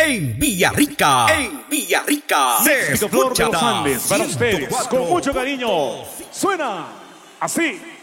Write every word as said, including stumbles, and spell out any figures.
en Villarrica. En Villarrica. México, Flor de los Andes, para ustedes, ciento cuatro. con mucho cariño. Suena así.